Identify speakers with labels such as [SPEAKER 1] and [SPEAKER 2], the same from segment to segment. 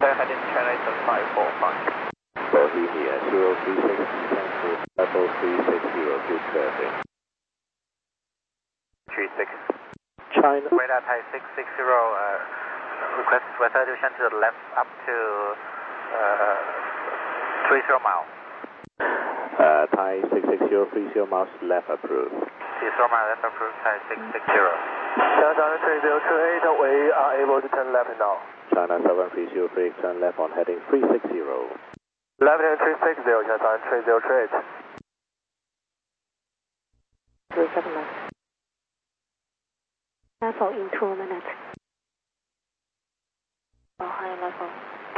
[SPEAKER 1] heading China 545.
[SPEAKER 2] Bohemia 036, descend to level 360, good traffic.
[SPEAKER 1] 36.
[SPEAKER 2] China.
[SPEAKER 1] Radar Thai 660, request resolution to the left up to 30 miles.
[SPEAKER 2] Thai 660, 30 miles left approved.
[SPEAKER 1] 30 miles left approved, Thai 660.
[SPEAKER 3] China 3028, we are able to turn left now.
[SPEAKER 2] China 7303, turn left on heading 360.
[SPEAKER 3] Left hand 360, China 3038.
[SPEAKER 4] 37 left. Level in 2 minutes. High level.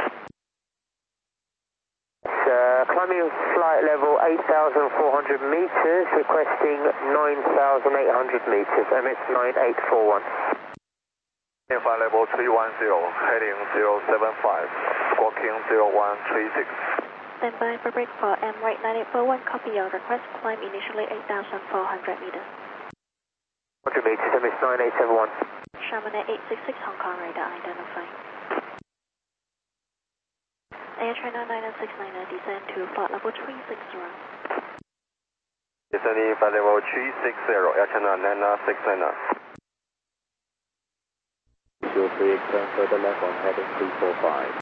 [SPEAKER 3] Climbing flight level 8,400 meters, requesting 9,800 meters, MS 9841.
[SPEAKER 1] Flight level 310, heading 075, squawking 0136.
[SPEAKER 4] Stand by for break for M right 9841, copy your request, climb initially 8,400 meters.
[SPEAKER 3] 100 meters, MS 9871.
[SPEAKER 4] Chamonix 866 Hong Kong radar identified. Air China 9969, descend to flight level 360.
[SPEAKER 1] Descending flight level 360, Air China 9969.
[SPEAKER 2] 03, turn further left on heading 345.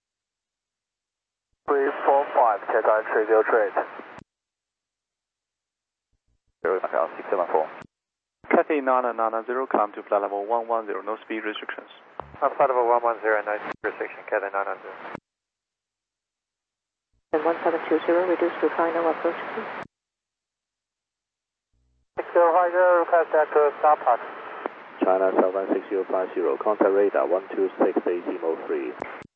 [SPEAKER 3] 345, China 3038.
[SPEAKER 1] 674.
[SPEAKER 5] Cathay 9990, climb to flight level 110, no speed restrictions.
[SPEAKER 1] Flight level 110, no speed restriction, Cathay 990.
[SPEAKER 4] And 1720, reduce to final approach, please.
[SPEAKER 3] 6050, request access stop part.
[SPEAKER 2] China 76050, contact radar 126, decimal 3.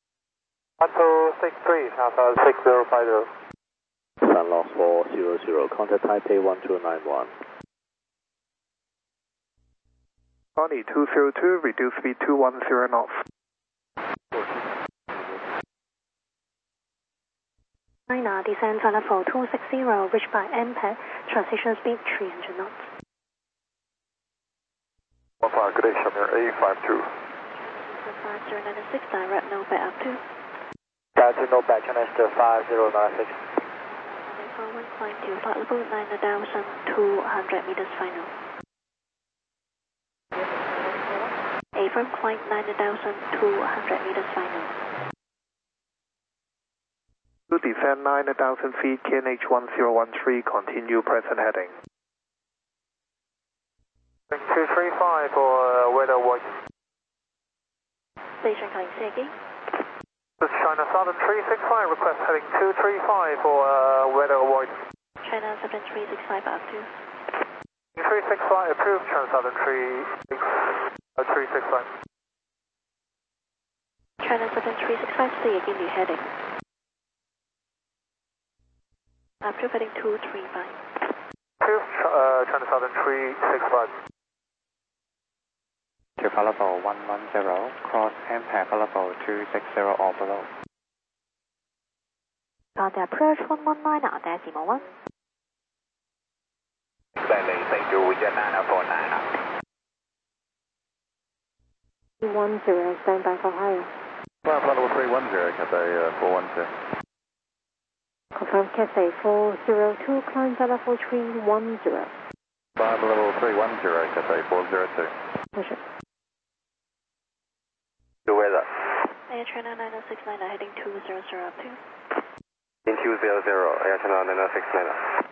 [SPEAKER 3] 1263, Alpha 6050.
[SPEAKER 2] Sunlock 400, contact Taipei 1291.
[SPEAKER 5] Bonnie 202, reduce speed 210 knots.
[SPEAKER 4] China, descend to level 260, reach by MPEG, transition speed 300 knots.
[SPEAKER 1] 15, good day, Channel 852.
[SPEAKER 4] 5096, direct no back up to.
[SPEAKER 3] Direct no back, China 5096.
[SPEAKER 4] 41, climb to flight level 9,200 meters final. Affirm, climb 9,200 meters final.
[SPEAKER 5] To descend 9,000 feet, KNH 1013, continue present heading.
[SPEAKER 3] 235 for weather watch.
[SPEAKER 4] Station calling Sergey.
[SPEAKER 3] This is China Southern 365, request heading 235 for weather watch.
[SPEAKER 4] China 7365 up to.
[SPEAKER 3] 365 approved, China Southern 365.
[SPEAKER 4] China 7365, stay again, new heading. Approved heading 235.
[SPEAKER 3] Approved, China Southern 365.
[SPEAKER 6] To level 110, cross MPEG level 260 or below.
[SPEAKER 4] Contact approach 119 now, decimal 1.
[SPEAKER 1] Thank you, Wigan 949.
[SPEAKER 4] 10, stand by for higher.
[SPEAKER 1] Flight level 310, Cathay 412.
[SPEAKER 4] Confirm Cathay 402, climb to level 310.
[SPEAKER 1] Flight level 310, Cathay 402.
[SPEAKER 4] Roger.
[SPEAKER 1] The weather.
[SPEAKER 4] Air China 9069, heading 200 up to.
[SPEAKER 1] In 200, Air China 969.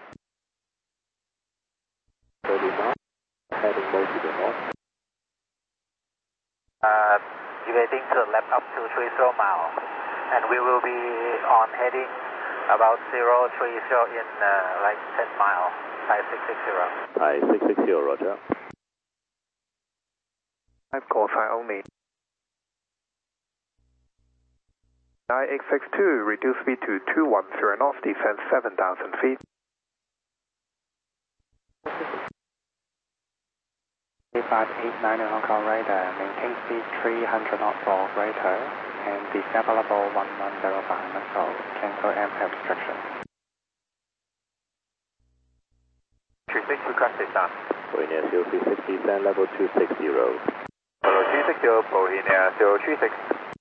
[SPEAKER 2] 30 knots, heading most to the north.
[SPEAKER 1] Deviating to the left up to 30 miles. And we will be on heading about 030 in like 10 miles. Thai 660.
[SPEAKER 2] Thai 660, roger.
[SPEAKER 5] 5 call sign only. 9862, reduce speed to 210 knots, descend 7,000 feet.
[SPEAKER 6] 3589 Hong Kong radar, maintain speed 300 knots or greater, and descend level 110 behind Moscow, cancel MPEG restriction.
[SPEAKER 1] 36 requested, sir.
[SPEAKER 2] Bohemia 0360, descend level 260.
[SPEAKER 1] Hello, 260, Bohemia 036.